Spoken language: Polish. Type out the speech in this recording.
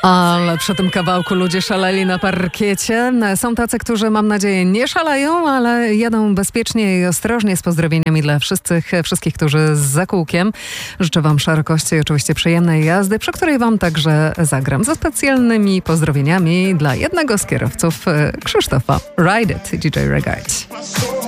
Ale przy tym kawałku ludzie szaleli na parkiecie. Są tacy, którzy, mam nadzieję, nie szaleją, ale jadą bezpiecznie i ostrożnie, z pozdrowieniami dla wszystkich, którzy za kółkiem. Życzę wam szerokości i oczywiście przyjemnej jazdy, przy której wam także zagram. Ze specjalnymi pozdrowieniami dla jednego z kierowców, Krzysztofa. Ride it, DJ Regard.